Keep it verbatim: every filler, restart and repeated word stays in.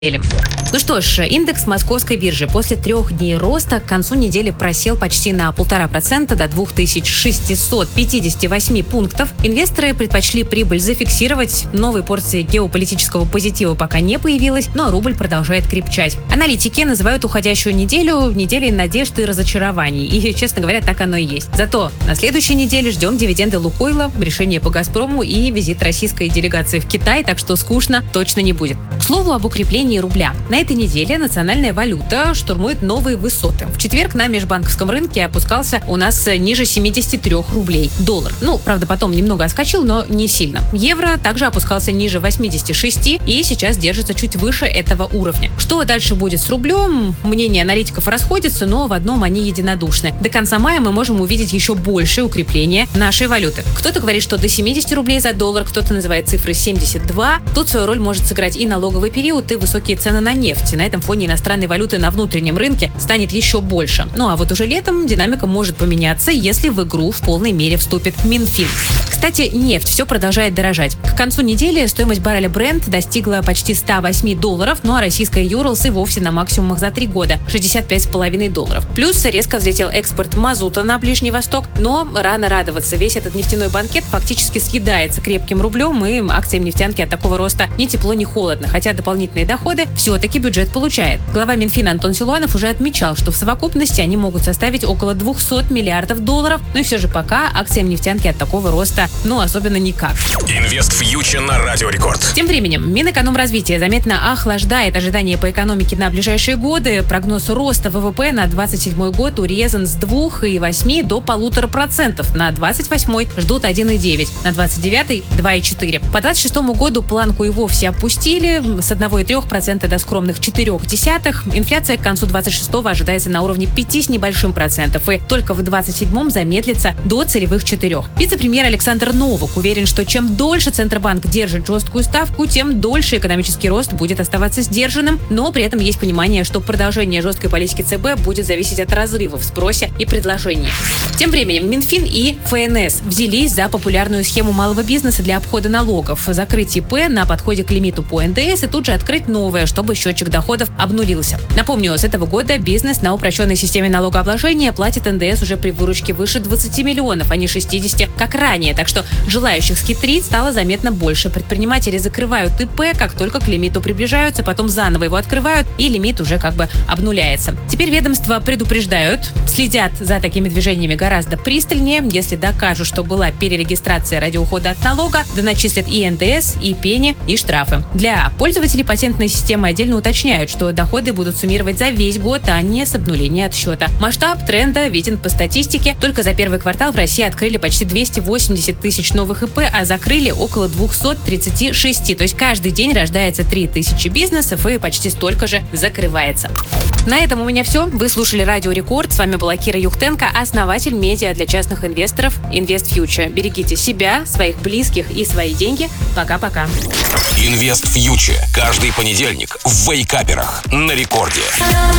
Ну что ж, индекс московской биржи после трех дней роста к концу недели просел почти на полтора процента до две тысячи шестьсот пятьдесят восемь пунктов. Инвесторы предпочли прибыль зафиксировать. Новой порции геополитического позитива пока не появилось, но рубль продолжает крепчать. Аналитики называют уходящую неделю неделей надежд и разочарований. И, честно говоря, так оно и есть. Зато на следующей неделе ждем дивиденды Лукойла, решение по Газпрому и визит российской делегации в Китай, так что скучно точно не будет. К слову об укреплении рубля. На этой неделе национальная валюта штурмует новые высоты. В четверг на межбанковском рынке опускался у нас ниже семидесяти трёх рублей доллар. Ну, правда, потом немного отскочил, но не сильно. Евро также опускался ниже восьмидесяти шести и сейчас держится чуть выше этого уровня. Что дальше будет с рублем? Мнения аналитиков расходятся, но в одном они единодушны. До конца мая мы можем увидеть еще большее укрепление нашей валюты. Кто-то говорит, что до семидесяти рублей за доллар, кто-то называет цифры семьдесят два. Тут свою роль может сыграть и налоговый период, и высокие цены на нефть. На этом фоне иностранной валюты на внутреннем рынке станет еще больше. Ну а вот уже летом динамика может поменяться, если в игру в полной мере вступит Минфин. Кстати, нефть все продолжает дорожать. К концу недели стоимость барреля Brent достигла почти ста восьми долларов, ну а российская Urals и вовсе на максимумах за три года – шестьдесят пять с половиной долларов. Плюс резко взлетел экспорт мазута на Ближний Восток, но рано радоваться. Весь этот нефтяной банкет фактически съедается крепким рублем, и акциям нефтянки от такого роста ни тепло, ни холодно. Хотя дополнительные доходы все-таки бюджет получает. Глава Минфина Антон Силуанов уже отмечал, что в совокупности они могут составить около двухсот миллиардов долларов, но и все же пока акциям нефтянки от такого роста, ну, особенно никак. Инвест фьючер на Радио Рекорд. Тем временем, Минэкономразвитие заметно охлаждает ожидания по экономике на ближайшие годы. Прогноз роста ВВП на двадцать седьмой год урезан с двух целых восьми до полутора процентов. На двадцать восьмой ждут один целых девять, на двадцать девятый – два целых четыре. По двадцать шестому году планку и вовсе опустили с одного целых трёх процента до скромных четырёх десятых. Инфляция к концу двадцать шестого ожидается на уровне пяти с небольшим процентов, и только в двадцать седьмом замедлится до целевых четырех. Вице-премьер Александр Новак уверен, что чем дольше Центробанк держит жесткую ставку, тем дольше экономический рост будет оставаться сдержанным, но при этом есть понимание, что продолжение жесткой политики ЦБ будет зависеть от разрыва в спросе и предложении. Тем временем Минфин и ФНС взялись за популярную схему малого бизнеса для обхода налогов, закрыть ИП на подходе к лимиту по эн дэ эс и тут же открыть новое, чтобы счетчик доходов обнулился. Напомню, с этого года бизнес на упрощенной системе налогообложения платит эн дэ эс уже при выручке выше двадцати миллионов, а не шестидесяти, как ранее. Так что желающих схитрить стало заметно больше. Предприниматели закрывают ИП, как только к лимиту приближаются, потом заново его открывают, и лимит уже как бы обнуляется. Теперь ведомства предупреждают, следят за такими движениями гораздо пристальнее. Если докажут, что была перерегистрация ради ухода от налога, да начислят и эн дэ эс, и пени, и штрафы. Для пользователей патентной системы отдельно уточняют, что доходы будут суммировать за весь год, а не с обнуления отсчета. Масштаб тренда виден по статистике. Только за первый квартал в России открыли почти двести восемьдесят тысяч новых ИП, а закрыли около двухсот тридцати шести. То есть каждый день рождается три тысячи бизнесов и почти столько же закрывается. На этом у меня все. Вы слушали Радио Рекорд. С вами была Кира Юхтенко, основатель медиа для частных инвесторов Инвест Фьючер. Берегите себя, своих близких и свои деньги. Пока-пока. Инвест Фьючер. Каждый понедельник в Вейкаперах на Рекорде.